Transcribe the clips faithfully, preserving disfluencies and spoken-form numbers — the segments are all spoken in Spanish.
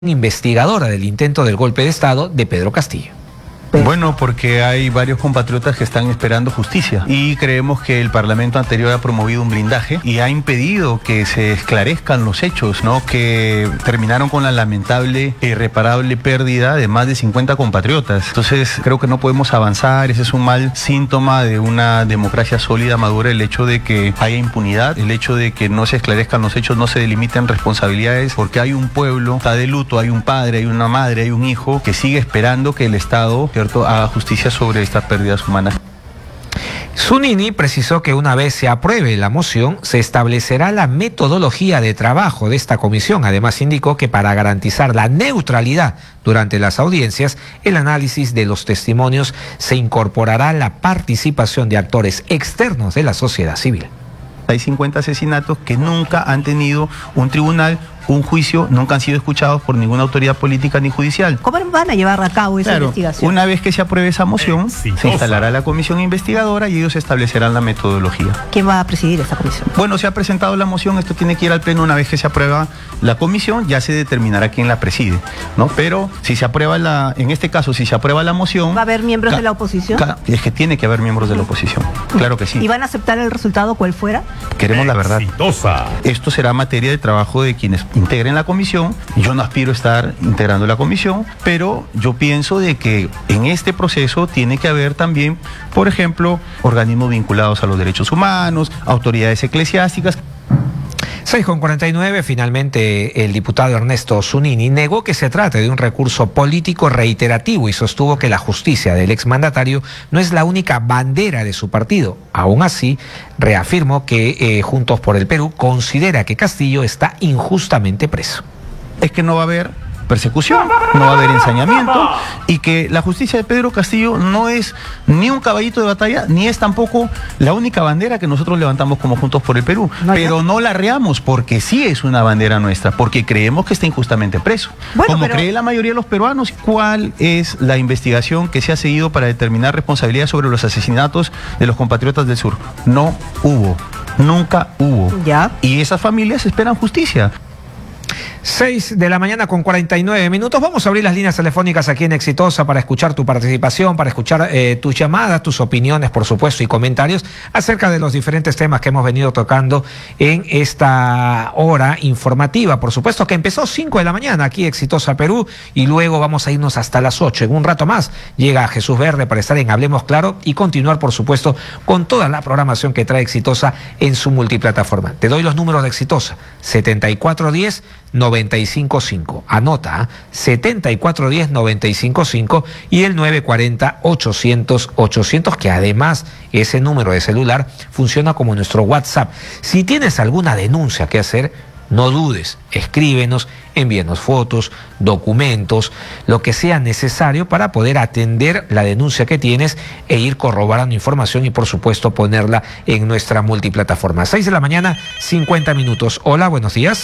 investigadora del intento del golpe de Estado de Pedro Castillo. Bueno, porque hay varios compatriotas que están esperando justicia y creemos que el Parlamento anterior ha promovido un blindaje y ha impedido que se esclarezcan los hechos, ¿no? Que terminaron con la lamentable e irreparable pérdida de más de cincuenta compatriotas. Entonces creo que no podemos avanzar, ese es un mal síntoma de una democracia sólida, madura, el hecho de que haya impunidad, el hecho de que no se esclarezcan los hechos, no se delimiten responsabilidades, porque hay un pueblo, está de luto, hay un padre, hay una madre, hay un hijo que sigue esperando que el Estado haga justicia sobre estas pérdidas humanas. Zunini precisó que una vez se apruebe la moción, se establecerá la metodología de trabajo de esta comisión. Además, indicó que para garantizar la neutralidad durante las audiencias, el análisis de los testimonios se incorporará la participación de actores externos de la sociedad civil. Hay cincuenta asesinatos que nunca han tenido un tribunal, un juicio, nunca han sido escuchados por ninguna autoridad política ni judicial. ¿Cómo van a llevar a cabo esa claro, investigación? Una vez que se apruebe esa moción, sí, se instalará la comisión investigadora y ellos establecerán la metodología. ¿Quién va a presidir esa comisión? Bueno, se ha presentado la moción, esto tiene que ir al pleno. Una vez que se aprueba la comisión, ya se determinará quién la preside, ¿no? Pero si se aprueba la, en este caso, si se aprueba la moción... ¿Va a haber miembros de la oposición? Es que tiene que haber miembros de la oposición, claro que sí. ¿Y van a aceptar el resultado cual fuera? Queremos la verdad. Exitosa. Esto será materia de trabajo de quienes integren la comisión. Yo no aspiro a estar integrando la comisión, pero yo pienso de que en este proceso tiene que haber también, por ejemplo, organismos vinculados a los derechos humanos, autoridades eclesiásticas. seis con cuarenta y nueve, finalmente el diputado Ernesto Zunini negó que se trate de un recurso político reiterativo y sostuvo que la justicia del exmandatario no es la única bandera de su partido. Aún así, reafirmó que eh, Juntos por el Perú considera que Castillo está injustamente preso. Es que no va a haber persecución, no va a haber ensañamiento y que la justicia de Pedro Castillo no es ni un caballito de batalla, ni es tampoco la única bandera que nosotros levantamos como Juntos por el Perú, no, pero no la arreamos porque sí es una bandera nuestra, porque creemos que está injustamente preso. Bueno, como pero... cree la mayoría de los peruanos. ¿Cuál es la investigación que se ha seguido para determinar responsabilidad sobre los asesinatos de los compatriotas del sur? No hubo, nunca hubo. ¿Ya? Y esas familias esperan justicia. seis de la mañana con cuarenta y nueve minutos. Vamos a abrir las líneas telefónicas aquí en Exitosa para escuchar tu participación, para escuchar eh, tus llamadas, tus opiniones, por supuesto, y comentarios acerca de los diferentes temas que hemos venido tocando en esta hora informativa. Por supuesto que empezó cinco de la mañana aquí Exitosa Perú y luego vamos a irnos hasta las ocho. En un rato más llega Jesús Verde para estar en Hablemos Claro y continuar, por supuesto, con toda la programación que trae Exitosa en su multiplataforma. Te doy los números de Exitosa: setenta y cuatro diez noventa y cinco cinco. Anota, setenta y cuatro diez noventa y cinco cinco y el nueve cuarenta ochocientos ochocientos, que además ese número de celular funciona como nuestro WhatsApp. Si tienes alguna denuncia que hacer, no dudes, escríbenos, envíenos fotos, documentos, lo que sea necesario para poder atender la denuncia que tienes e ir corroborando información y, por supuesto, ponerla en nuestra multiplataforma. seis de la mañana, cincuenta minutos. Hola, buenos días.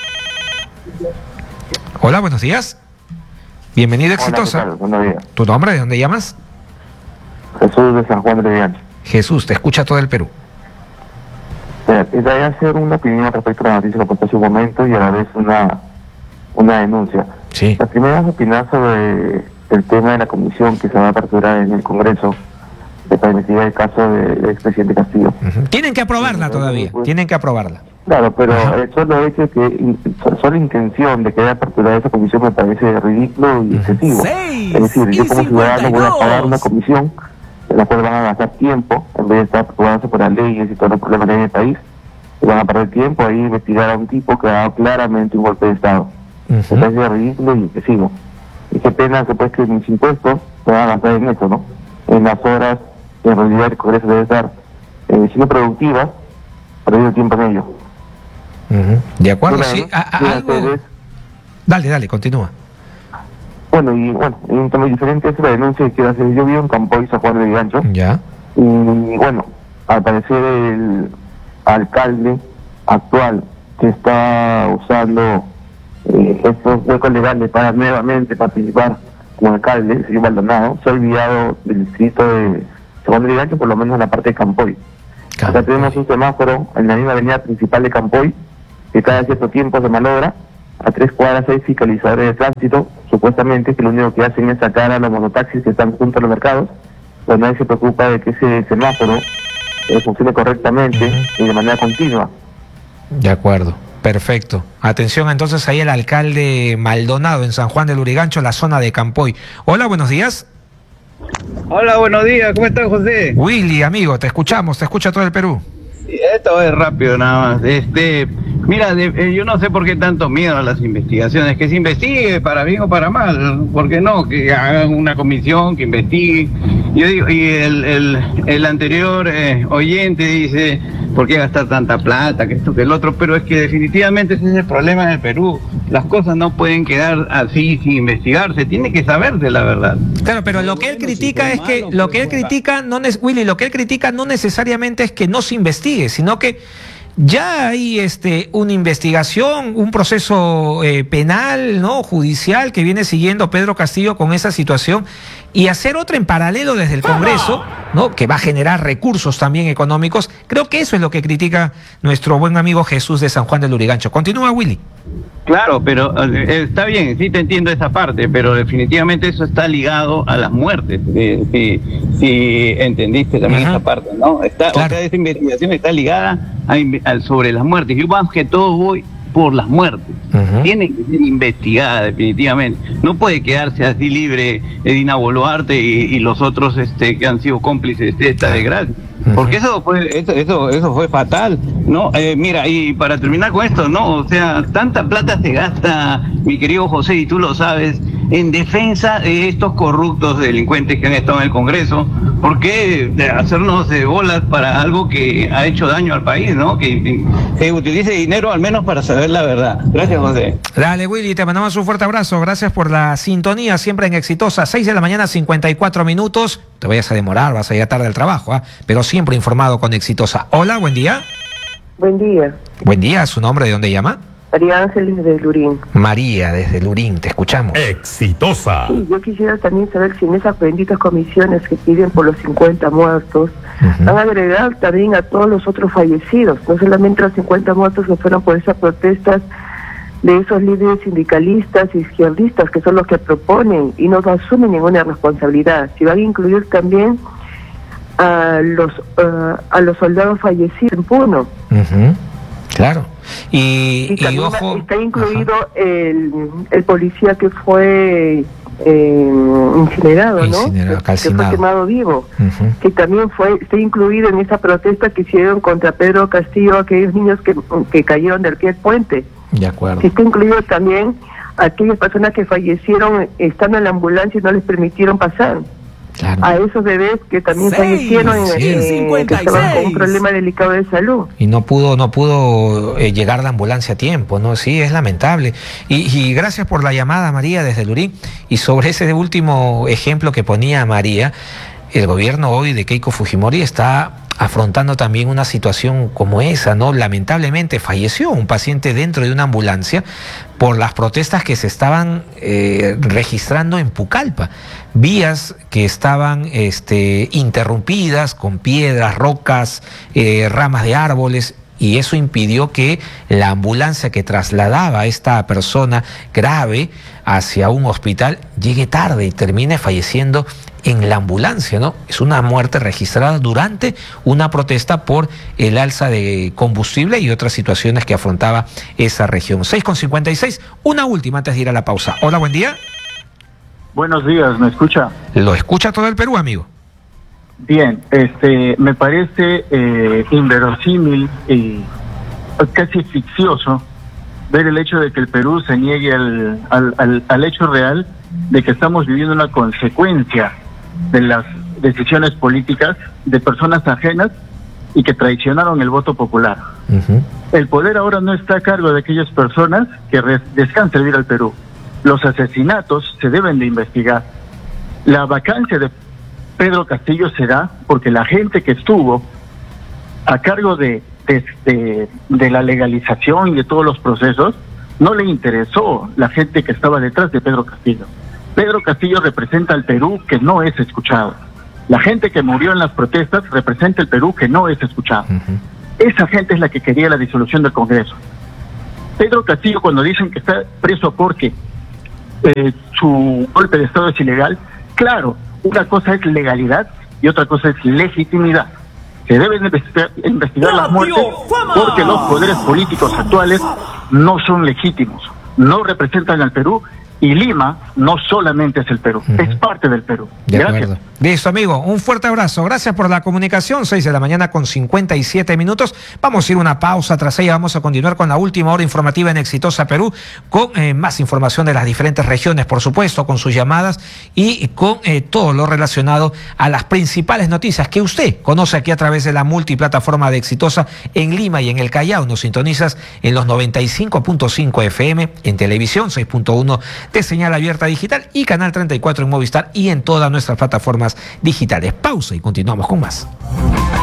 Hola, buenos días. Bienvenido a Exitosa. Hola, ¿qué tal? Buenos días. ¿Tu nombre? ¿De dónde llamas? Jesús de San Juan de Vigancho. Jesús, te escucha todo el Perú. Mira, te voy a hacer una opinión respecto a la noticia que aporté hace un momento y a la vez una, una denuncia. Sí. La primera es opinar sobre el tema de la comisión que se va a aperturar en el Congreso para investigar el caso del expresidente Castillo. Uh-huh. Tienen que aprobarla todavía, pues, tienen que aprobarla. Claro, pero uh-huh. el solo hecho que, solo intención de que haya aperturado esa comisión me parece ridículo y excesivo. Seis, es decir, yo como ciudadano voy a pagar una comisión en la cual van a gastar tiempo, en vez de estar preocupándose por las leyes y todos los problemas que hay en el país, y van a perder tiempo ahí investigar a un tipo que ha dado claramente un golpe de Estado. Uh-huh. Me parece ridículo y excesivo. Y qué pena después que mis impuestos se van a gastar en eso, ¿no? En las horas que en realidad el Congreso debe estar eh, siendo productivas, perdiendo tiempo en ello. Uh-huh. De acuerdo, Mira, sí. ¿no? A, a, algo... Ustedes... Dale, dale, continúa. Bueno, y bueno, un tema diferente es la denuncia que quiero hacer. Yo vivo en Campoy, San Juan de Vigancho. Ya. Y bueno, al parecer el alcalde actual que está usando eh, estos huecos legales para nuevamente participar como alcalde, el señor Maldonado, se ha olvidado del distrito de San Juan de Vigancho, por lo menos en la parte de Campoy. Campoy. Acá tenemos un semáforo en la misma avenida principal de Campoy, que cada cierto tiempo se malogra a tres cuadras hay fiscalizadores de tránsito, supuestamente, que lo único que hacen es sacar a los monotaxis que están junto a los mercados, pero nadie se preocupa de que ese semáforo eh, funcione correctamente uh-huh. y de manera continua. De acuerdo, perfecto. Atención entonces ahí el alcalde Maldonado en San Juan del Lurigancho, la zona de Campoy. Hola, buenos días. Hola, buenos días, ¿cómo estás, José? Willy, amigo, te escuchamos, te escucha todo el Perú. Esto es rápido nada más. Este, mira, de, eh, yo no sé por qué tanto miedo a las investigaciones, que se investigue para bien o para mal, ¿por qué no? Que hagan una comisión que investigue. Yo digo, y el, el, el anterior eh, oyente dice, ¿por qué gastar tanta plata, que esto, que el otro? Pero es que definitivamente ese es el problema en el Perú. Las cosas no pueden quedar así sin investigarse, tiene que saberse la verdad. Claro, pero lo que él critica es que, lo que él critica, no Willy, lo que él critica no necesariamente es que no se investigue, sino que ya hay este una investigación, un proceso eh, penal, ¿no? judicial que viene siguiendo Pedro Castillo con esa situación, y hacer otra en paralelo desde el Congreso, ¿no? que va a generar recursos también económicos. Creo que eso es lo que critica nuestro buen amigo Jesús de San Juan del Lurigancho. Continúa, Willy. Claro, pero eh, está bien, sí te entiendo esa parte, pero definitivamente eso está ligado a las muertes, eh, si, si entendiste también uh-huh. esa parte, ¿no? Está, claro. O sea, esa investigación está ligada a, a, sobre las muertes. Yo más que todo voy por las muertes. Uh-huh. Tiene que ser investigada definitivamente. No puede quedarse así libre Edina Boluarte y, y los otros este, que han sido cómplices de esta desgracia. Uh-huh. Porque eso fue eso eso eso fue fatal, ¿no? Eh, mira, y para terminar con esto, ¿no? O sea, tanta plata se gasta, mi querido José, y tú lo sabes, en defensa de estos corruptos delincuentes que han estado en el Congreso. ¿Por qué hacernos de bolas para algo que ha hecho daño al país, ¿no? Que se utilice dinero al menos para saber la verdad. Gracias, José. Dale, Willy, te mandamos un fuerte abrazo. Gracias por la sintonía, siempre en Exitosa. seis de la mañana, cincuenta y cuatro minutos. Te vayas a demorar, vas a llegar tarde al trabajo, ¿eh? Pero siempre informado con Exitosa. Hola, buen día. Buen día. Buen día, ¿su nombre? ¿De dónde llama? María Ángeles de Lurín. María, desde Lurín, te escuchamos. Exitosa. Sí, yo quisiera también saber si en esas benditas comisiones que piden por los cincuenta muertos, uh-huh. van a agregar también a todos los otros fallecidos, no solamente los cincuenta muertos que fueron por esas protestas de esos líderes sindicalistas y izquierdistas, que son los que proponen y no asumen ninguna responsabilidad. Si van a incluir también a los uh, a los soldados fallecidos en Puno. Uh-huh. Claro. Y, y, y ojo, está incluido el, el policía que fue eh, incinerado, incinerado, ¿no? calcinado. Que fue quemado vivo, uh-huh. que también fue está incluido en esa protesta que hicieron contra Pedro Castillo, aquellos niños que, que cayeron del aquel puente. De acuerdo. Está incluido también aquellas personas que fallecieron estando en la ambulancia y no les permitieron pasar. Claro. A esos bebés que también Seis, fallecieron en, eh, que estaban con un problema delicado de salud. Y no pudo no pudo eh, llegar la ambulancia a tiempo, ¿no? Sí, es lamentable. Y, y gracias por la llamada, María, desde Lurín. Y sobre ese último ejemplo que ponía María, el gobierno hoy de Keiko Fujimori está afrontando también una situación como esa, ¿no? Lamentablemente falleció un paciente dentro de una ambulancia por las protestas que se estaban eh, registrando en Pucallpa. Vías que estaban este, interrumpidas con piedras, rocas, eh, ramas de árboles, y eso impidió que la ambulancia que trasladaba a esta persona grave hacia un hospital llegue tarde y termine falleciendo en la ambulancia, ¿no? Es una muerte registrada durante una protesta por el alza de combustible y otras situaciones que afrontaba esa región. seis con cincuenta y seis, una última antes de ir a la pausa. Hola, buen día. Buenos días, ¿me escucha? Lo escucha todo el Perú, amigo. Bien, este, me parece eh, inverosímil y casi ficcioso ver el hecho de que el Perú se niegue al, al, al, al hecho real de que estamos viviendo una consecuencia de las decisiones políticas de personas ajenas y que traicionaron el voto popular. Uh-huh. El poder ahora no está a cargo de aquellas personas que desean servir al Perú. Los asesinatos se deben de investigar. La vacancia de Pedro Castillo se da porque la gente que estuvo a cargo de, de, de, de la legalización y de todos los procesos, no le interesó la gente que estaba detrás de Pedro Castillo. Pedro Castillo representa al Perú que no es escuchado. La gente que murió en las protestas representa el Perú que no es escuchado. Uh-huh. Esa gente es la que quería la disolución del Congreso. Pedro Castillo, cuando dicen que está preso porque eh, su golpe de Estado es ilegal, claro, una cosa es legalidad y otra cosa es legitimidad. Se deben investigar, investigar las muertes porque los poderes políticos actuales no son legítimos, no representan al Perú, y Lima no solamente es el Perú, uh-huh. es parte del Perú. De Gracias. Acuerdo. Listo, amigo, un fuerte abrazo. Gracias por la comunicación. seis de la mañana con cincuenta y siete minutos. Vamos a ir a una pausa. Tras ella vamos a continuar con la última hora informativa en Exitosa Perú, con eh, más información de las diferentes regiones, por supuesto, con sus llamadas y con eh, todo lo relacionado a las principales noticias que usted conoce aquí a través de la multiplataforma de Exitosa en Lima y en el Callao. Nos sintonizas en los noventa y cinco punto cinco F M, en televisión seis punto uno de señal abierta digital y canal treinta y cuatro en Movistar y en todas nuestras plataformas digitales. Pausa y continuamos con más.